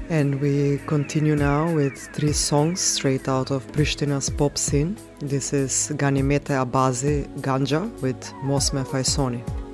And we continue now with three songs straight out of Pristina's pop scene. This is Ganimete Abazi Ganja with Mosme Faisoni.